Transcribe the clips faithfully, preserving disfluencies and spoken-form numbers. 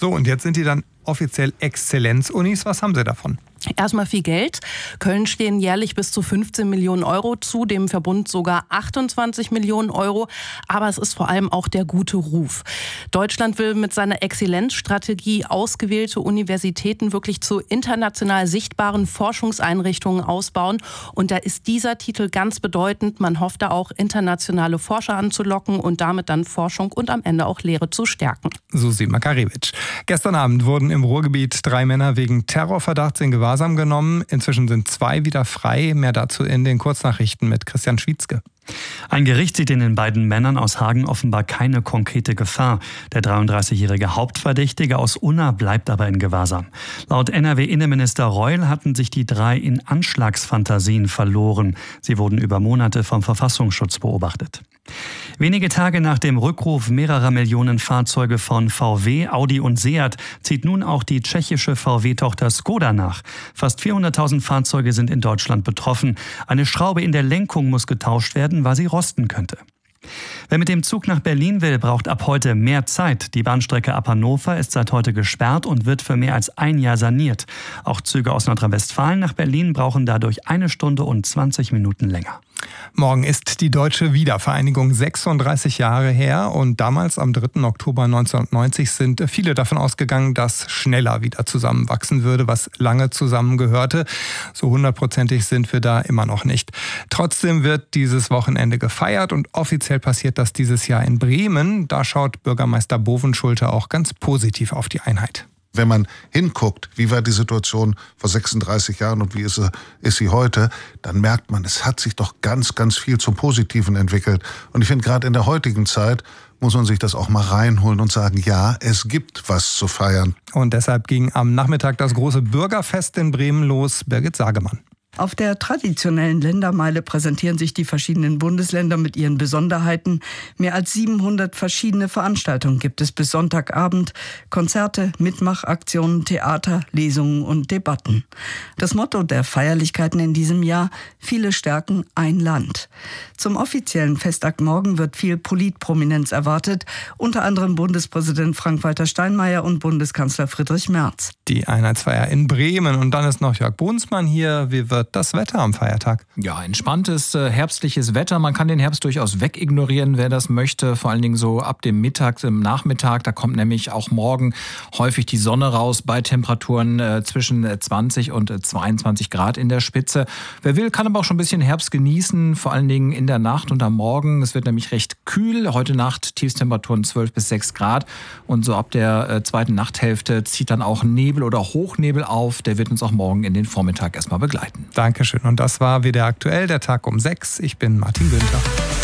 So, und jetzt sind die dann offiziell Exzellenzunis. Was haben sie davon? Erstmal viel Geld. Köln stehen jährlich bis zu fünfzehn Millionen Euro zu, dem Verbund sogar achtundzwanzig Millionen Euro. Aber es ist vor allem auch der gute Ruf. Deutschland will mit seiner Exzellenzstrategie ausgewählte Universitäten wirklich zu international sichtbaren Forschungseinrichtungen ausbauen. Und da ist dieser Titel ganz bedeutend. Man hofft da auch, internationale Forscher anzulocken und damit dann Forschung und am Ende auch Lehre zu stärken. Susi Makarewitsch. Gestern Abend wurden im Ruhrgebiet drei Männer wegen Terrorverdachts in Gewahrsam genommen. Inzwischen sind zwei wieder frei. Mehr dazu in den Kurznachrichten mit Christian Schwietzke. Ein Gericht sieht in den beiden Männern aus Hagen offenbar keine konkrete Gefahr. Der dreiunddreißigjährige Hauptverdächtige aus Unna bleibt aber in Gewahrsam. Laut N R W-Innenminister Reul hatten sich die drei in Anschlagsfantasien verloren. Sie wurden über Monate vom Verfassungsschutz beobachtet. Wenige Tage nach dem Rückruf mehrerer Millionen Fahrzeuge von V W, Audi und Seat zieht nun auch die tschechische V W-Tochter Skoda nach. Fast vierhunderttausend Fahrzeuge sind in Deutschland betroffen. Eine Schraube in der Lenkung muss getauscht werden, weil sie rosten könnte. Wer mit dem Zug nach Berlin will, braucht ab heute mehr Zeit. Die Bahnstrecke ab Hannover ist seit heute gesperrt und wird für mehr als ein Jahr saniert. Auch Züge aus Nordrhein-Westfalen nach Berlin brauchen dadurch eine Stunde und zwanzig Minuten länger. Morgen ist die deutsche Wiedervereinigung sechsunddreißig Jahre her und damals am dritten Oktober neunzehnhundertneunzig sind viele davon ausgegangen, dass schneller wieder zusammenwachsen würde, was lange zusammengehörte. So hundertprozentig sind wir da immer noch nicht. Trotzdem wird dieses Wochenende gefeiert und offiziell passiert das dieses Jahr in Bremen. Da schaut Bürgermeister Bovenschulte auch ganz positiv auf die Einheit. Wenn man hinguckt, wie war die Situation vor sechsunddreißig Jahren und wie ist sie, ist sie heute, dann merkt man, es hat sich doch ganz, ganz viel zum Positiven entwickelt. Und ich finde, gerade in der heutigen Zeit muss man sich das auch mal reinholen und sagen, ja, es gibt was zu feiern. Und deshalb ging am Nachmittag das große Bürgerfest in Bremen los. Birgit Sagemann. Auf der traditionellen Ländermeile präsentieren sich die verschiedenen Bundesländer mit ihren Besonderheiten. Mehr als siebenhundert verschiedene Veranstaltungen gibt es bis Sonntagabend. Konzerte, Mitmachaktionen, Theater, Lesungen und Debatten. Das Motto der Feierlichkeiten in diesem Jahr: viele stärken ein Land. Zum offiziellen Festakt morgen wird viel Politprominenz erwartet. Unter anderem Bundespräsident Frank-Walter Steinmeier und Bundeskanzler Friedrich Merz. Die Einheitsfeier in Bremen. Und dann ist noch Jörg Bohnsmann hier. Wie wird das Wetter am Feiertag? Ja, entspanntes äh, herbstliches Wetter. Man kann den Herbst durchaus wegignorieren, wer das möchte. Vor allen Dingen so ab dem Mittag, im Nachmittag. Da kommt nämlich auch morgen häufig die Sonne raus bei Temperaturen äh, zwischen zwanzig und zweiundzwanzig Grad in der Spitze. Wer will, kann aber auch schon ein bisschen Herbst genießen. Vor allen Dingen in der Nacht und am Morgen. Es wird nämlich recht kühl. Heute Nacht Tiefstemperaturen zwölf bis sechs Grad. Und so ab der äh, zweiten Nachthälfte zieht dann auch Nebel oder Hochnebel auf. Der wird uns auch morgen in den Vormittag erstmal begleiten. Dankeschön. Und das war W D R aktuell, der Tag um sechs. Ich bin Martin Günther.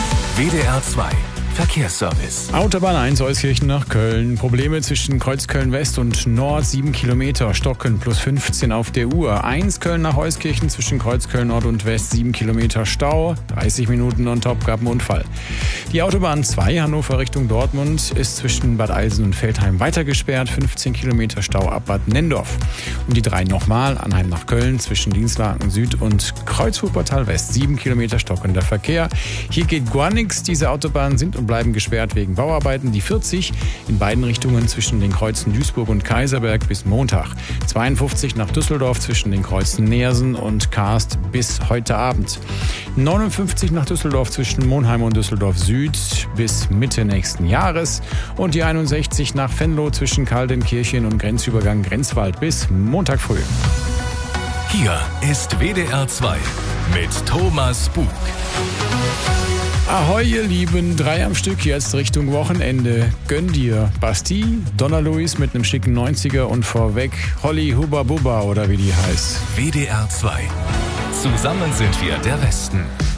W D R zwei Verkehrsservice. Autobahn eins Euskirchen nach Köln. Probleme zwischen Kreuzköln West und Nord, sieben Kilometer. Stocken plus fünfzehn auf der Uhr. eins Köln nach Euskirchen zwischen Kreuzköln Nord und West, sieben Kilometer Stau. dreißig Minuten on top, gab einen Unfall. Die Autobahn zwei Hannover Richtung Dortmund ist zwischen Bad Eilsen und Veltheim weiter gesperrt. fünfzehn Kilometer Stau ab Bad Nendorf. Und die drei nochmal. Anheim nach Köln zwischen Dienstlaken Süd und Kreuz-Wuppertal West, sieben Kilometer stockender Verkehr. Hier geht gar nichts. Diese Autobahnen sind und bleiben gesperrt wegen Bauarbeiten. Die vierzig in beiden Richtungen zwischen den Kreuzen Duisburg und Kaiserberg bis Montag. zweiundfünfzig nach Düsseldorf zwischen den Kreuzen Neersen und Karst bis heute Abend. neunundfünfzig nach Düsseldorf zwischen Monheim und Düsseldorf Süd bis Mitte nächsten Jahres. Und die einundsechzig nach Venlo zwischen Kaldenkirchen und Grenzübergang Grenzwald bis Montag früh. Hier ist W D R zwei mit Thomas Bug. Ahoi, ihr Lieben, drei am Stück jetzt Richtung Wochenende. Gönn dir Bastille, Donna Luis mit einem schicken neunziger und vorweg Holly Hubba Bubba oder wie die heißt. W D R zwei. Zusammen sind wir der Westen.